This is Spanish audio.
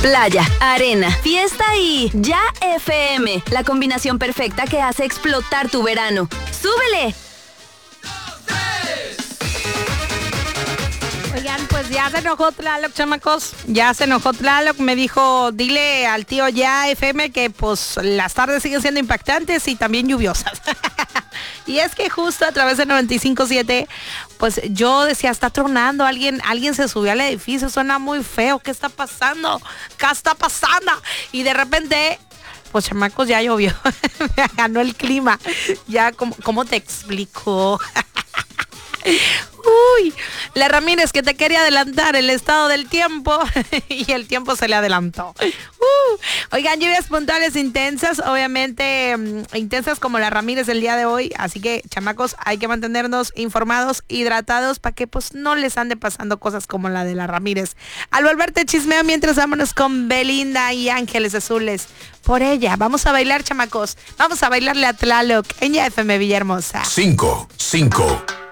Playa, arena, fiesta y Ya FM, la combinación perfecta que hace explotar tu verano. ¡Súbele! Oigan, pues ya se enojó Tlaloc, chamacos. Ya se enojó Tlaloc. Me dijo, dile al tío Ya FM que pues las tardes siguen siendo impactantes y también lluviosas. Y es que justo a través de 95.7, pues yo decía, está tronando, alguien se subió al edificio, suena muy feo, ¿qué está pasando? ¿Qué está pasando? Y de repente, pues chamacos, ya llovió, me ganó el clima. Ya, ¿cómo te explico? Uy, la Ramírez que te quería adelantar el estado del tiempo y el tiempo se le adelantó. Oigan, lluvias puntuales intensas, obviamente intensas como la Ramírez el día de hoy, así que chamacos, hay que mantenernos informados, hidratados para que pues no les ande pasando cosas como la de la Ramírez. Al volver te chismeo mientras vámonos con Belinda y Ángeles Azules. Por ella, vamos a bailar, chamacos, vamos a bailarle a Tlaloc en Ya FM Villahermosa. 5.